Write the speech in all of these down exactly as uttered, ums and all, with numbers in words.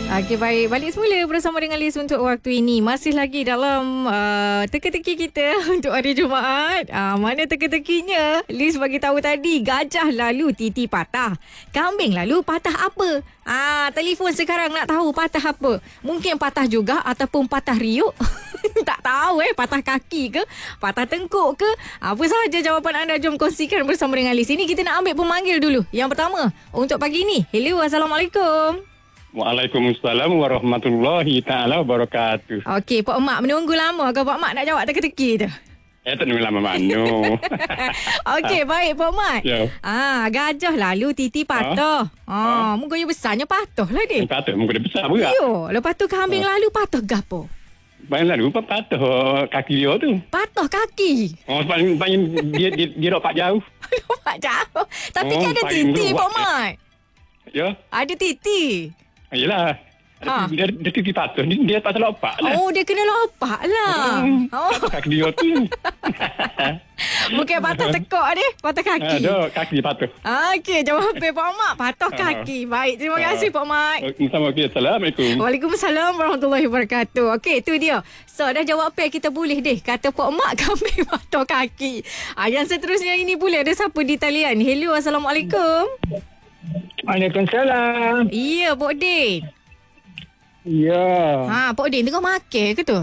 Okey, baik. Balik semula bersama dengan Liz untuk waktu ini. Masih lagi dalam uh, teka-teki kita untuk hari Jumaat. Uh, mana teka-tekinya? Liz bagi tahu tadi, gajah lalu titi patah. Kambing lalu patah apa? Ah, telefon sekarang nak tahu patah apa? Mungkin patah juga ataupun patah riuk. Tak tahu eh, patah kaki ke? Patah tengkuk ke? Apa sahaja jawapan anda, jom kongsikan bersama dengan Liz. Ini kita nak ambil pemanggil dulu. Yang pertama, untuk pagi ni. Hello, Assalamualaikum. Waalaikumsalam warahmatullahi ta'ala wabarakatuh. Okey, Pak Mak menunggu lama ke Pak Mak nak jawab teka-teki tu? Eh, tak nunggu lama mana. Okey, baik Pak Mak. Ya. Ah, gajah lalu titi patah. Ah, ah. Muka dia besarnya patah lah dia. Patah, muka dia besar pula. Yo, lepas tu kambing Ah. lalu patah gapo? Bayan lalu pun patah kaki dia tu. Patah kaki. Oh, paling, paling dia, dia, dia dapat jauh. Lompat jauh. Tapi Oh, kan ada paling titi luas, Pak eh. Mak. Ya, Ada titi. yelah. Ha. Dia, dia titi patah, dia, dia patah lompat lah. Oh, dia kena lompat lah. Hmm, Oh, patah kaki dia tu. bukan patah tekuk dia, patah kaki. Ada, kaki dia patah. Okey, jawapan Pak Mak patah kaki. Baik, terima kasih Pak Mak. Sama okay, Assalamualaikum. Waalaikumsalam warahmatullahi wabarakatuh. Okey, tu dia. So, dah jawab apa kita boleh deh. Kata Pak Mak kambing patah kaki. Ah, yang seterusnya ini boleh ada siapa di talian. Hello, Assalamualaikum. Waalaikumsalam. Ya, Pak Din. Ya. Ha, Pak Din tengah makan ke tu?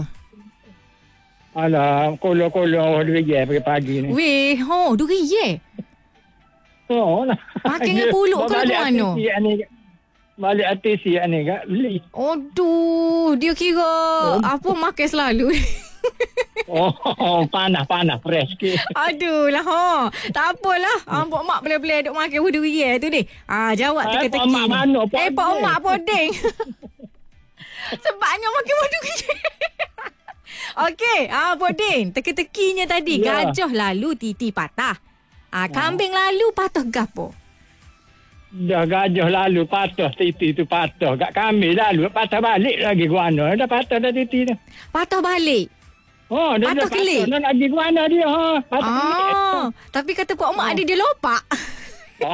Alah, kolo-kolo durian pagi-pagi ni. Weh, oh, durian. Oh lah. Makan dengan puluk ke lagu mana? Balik hati siap ni kak. Beli. Aduh, dia kira Oh. apa makan selalu. Oh, panah-panah fresh sikit. Aduh lah, ha. Tak apalah. Ah, Pak Mak boleh-boleh duk makan durian tu deh. Ah, jawab Eh, teka-teki. Pak Mak mana, Pak Eh, Pak Din? Mak podeng. Sebabnya makan durian. Okey, ah podeng. Teka-tekinya tadi, Ya. gajah lalu titi patah. Ah, kambing lalu patah gapo? Dah gajah lalu patah titi tu patah. Kat kami lalu patah balik lagi guana. Dah patah dah titi tu. Patah balik. Oh, dah Patah dah kelik? patah. Dah lagi guana dia. Ha. Patah kelik. Ah, tapi kata Pak Mak ada dia lopak. Oh.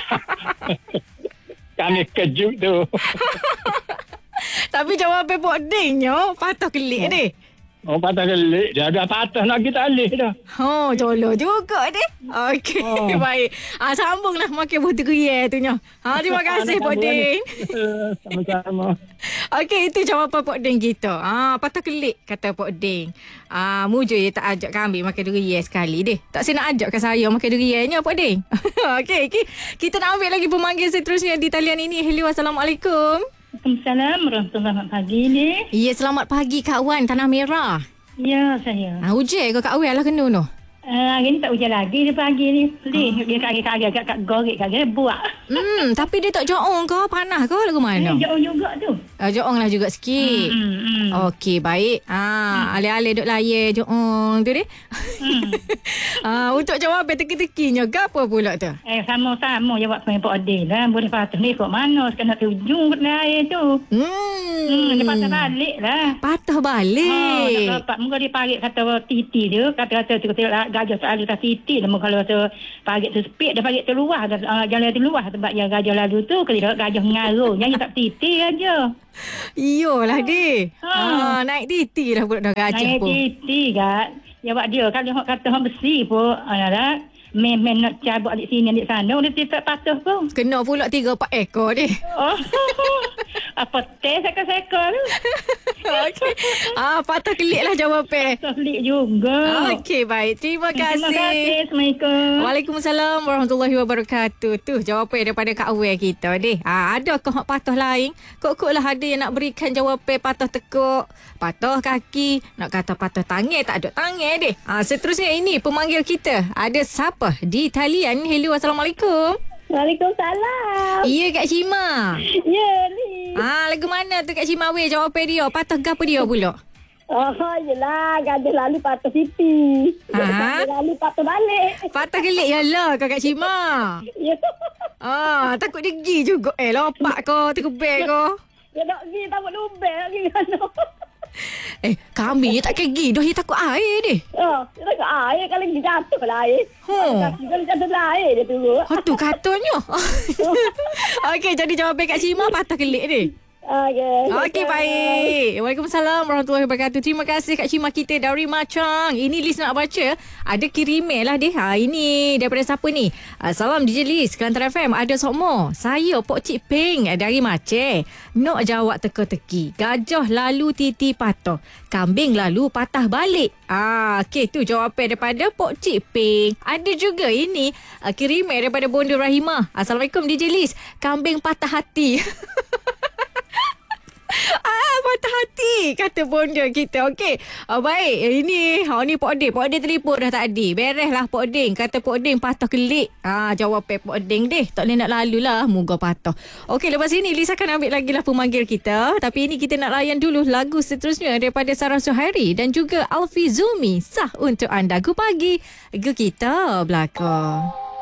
Kami kejut tu. Tapi jawapan podengnya patah kelik deh. Oh, patah kelik. Dah dah patah lagi talih dah. Oh, jolo juga deh. Okey, Oh. baik. Ah, sambunglah makan buah durian tu nya. Ha, terima kasih Pak Din. Sama-sama. Okey, itu jawapan Pak Din kita. Ah, patah kelik kata Pak Din. Ah, mujur je tak ajak kambing makan durian sekali deh. Tak saya nak ajakkan saya makan duriannya Pak Din. Okey, okay. Kita nak ambil lagi pemanggil seterusnya di talian ini. Hello, Assalamualaikum. Waalaikumsalam warahmatullahi pagi ni. Ya, selamat pagi Kak Wan Tanah Merah. Ya, saya. Ah, hujan ke Kak Wan lah kena tu? Uh, hari ni tak hujan lagi dia pagi ni. Boleh. Dia kaki-kaki agak kat gorek kaki buat. Hmm, tapi dia tak joong ke? Panas ke lagu mana? Eh, jauh juga tu. Ah, joong lah juga sikit. Hmm, hmm. Okey, baik. Ah, alih-alih duk layar joong tu deh. Hmm. ah, untuk jawapan teki-tekinya, gapo pula tu? Eh, sama-sama jawab dengan Pak Adil lah. Boleh patah ni kok mana. Kena tujung kat air tu. Hmm. Hmm, dia patah balik lah. Patah Oh, balik. tak dapat. Muka dia parit kata titi dia. Kata-kata tu kata gajah tak ada titi. Namun kalau kata parit tu sepit, dia parit tu luar. Uh, jalan tu luar. Sebab yang gajah lalu tu, kalau gajah mengaruh. Yang tak titi aja. Iyalah deh. Ha. Ah, naik titi lah budak dah gajah Naik pun. titi kan. Jawab dia. Kalau orang kata orang besi pun. Alah, main-main nak cabut adik sini, adik sana. Dia tidak patah pun. Kena pula tiga empat ekor deh. Oh, apa teh seka-seka tu. Okey. Ah, patah kelik lah jawapan. Selik juga. Okey, baik. Terima Terima kasih. kasih. Assalamualaikum. Waalaikumsalam warahmatullahi wabarakatuh. Tu jawapan daripada Kak Awel kita deh. Ah, ada ke hak patah lain? Kok-kok lah ada yang nak berikan jawapan patah tekuk, patah kaki, nak kata patah tangan, tak ada tangan deh. Ah, seterusnya ini pemanggil kita. Ada siapa di talian? Hello, Assalamualaikum. Waalaikumsalam. Ya, Kak Shima. Ya ni. Ah, lagu mana tu Kak Shima weh jawapan dia? Patah gapo dia pula? Oh, yelah. Gajah lalu patah pipi. Ha? Gajah lalu patah balik. Patah gelik ya lah Kak Shima. Ya. Ah, takut dia gi juga. Eh, lopak ko, terkebek ko. Ya nak pergi takut lubang lagi kan. Eh, kami tak kegi dah, dia takut air deh. Oh, dia takut air kalau dia jatuh lah air. Oh. Kalau jatuh lah air dia turun. Ha tu katanya. Okey, jadi jawapan Kak Shima patah kelik ni. Okey. Okey, baik. Waalaikumsalam warahmatullahi wabarakatuh. Terima kasih Kak Cima kita dari Macang. Ini Liz nak baca. Ada kirim email lah dia. Ha, ini daripada siapa ni? Uh, salam D J Liz, Kelantan F M. Ada sokmo. Saya Pok Cik Peng dari Maceh. Nak jawab teka-teki. Gajah lalu titi patah. Kambing lalu patah balik. Ah, okey, tu jawapan daripada Pok Cik Peng. Ada juga ini uh, kirim email daripada Bonda Rahimah. Assalamualaikum D J Liz. Kambing patah hati. Ah, patah hati kata bonda kita. Okey. Uh, baik. Ini ha ni Pok Ding. Pok Ding telefon dah tadi. Bereslah Pok Ding. Kata Pok Ding patah kelik. Ah, jawapan Pok Ding deh. Tak boleh nak lalu lah. Moga patah. Okey, lepas ini Liz akan ambil lagi lah pemanggil kita. Tapi ini kita nak layan dulu lagu seterusnya daripada Sarah Suhairi dan juga Alfi Zumi. Sah untuk anda. Gu pagi. Gu kita belakang.